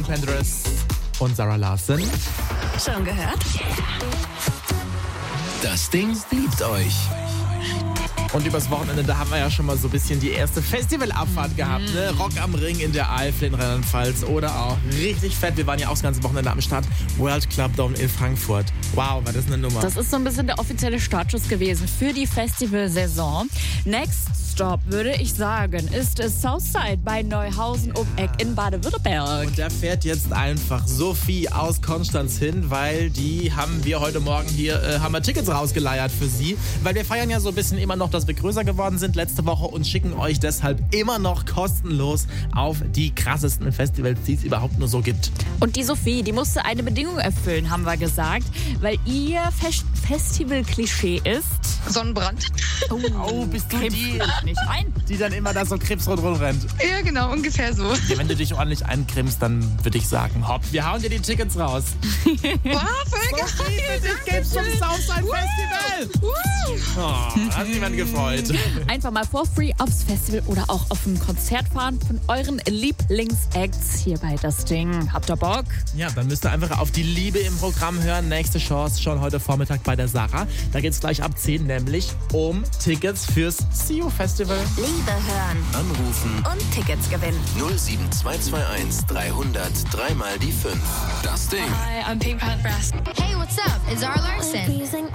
Pink Panthers und Sarah Larson. Schon gehört? Das Ding liebt euch. Und übers Wochenende, da haben wir ja schon mal so ein bisschen die erste Festivalabfahrt gehabt, ne? Rock am Ring in der Eifel in Rheinland-Pfalz oder auch richtig fett. Wir waren ja auch das ganze Wochenende am Start. World Club Dome in Frankfurt. Wow, war das eine Nummer. Das ist so ein bisschen der offizielle Startschuss gewesen für die Festivalsaison. Next Stop, würde ich sagen, ist Southside bei Neuhausen um Eck in Baden-Württemberg. Und da fährt jetzt einfach Sophie aus Konstanz hin, weil die haben wir heute Morgen hier, haben wir Tickets rausgeleiert für sie. Weil wir feiern ja so ein bisschen immer noch, dass wir größer geworden sind letzte Woche und schicken euch deshalb immer noch kostenlos auf die krassesten Festivals, die es überhaupt nur so gibt. Und die Sophie, die musste eine Bedingung erfüllen, haben wir gesagt, weil ihr Festival-Klischee ist... Sonnenbrand. Oh, bist du die, Nicht ein. die dann immer da so krebsrot rumrennt? Ja, genau, ungefähr so. Ja, wenn du dich ordentlich eincremst, dann würde ich sagen, hopp, wir hauen dir die Tickets raus. Wow, voll Sophie, für dich geht's zum Southside Festival. Oh, hat niemand gefreut. Einfach mal for free aufs Festival oder auch auf ein Konzert fahren von euren Lieblingsacts hier bei Das Ding. Habt ihr Bock? Ja, dann müsst ihr einfach auf die Liebe im Programm hören. Nächste Chance schon heute Vormittag bei der Sarah. Da geht's gleich ab 10, nämlich um Tickets fürs See You Festival. Liebe hören Anrufen und Tickets gewinnen. 07221 300 3 mal die 5. Das Ding. Hi, I'm Pink Panthers. Hey, what's up? It's Zara Larson.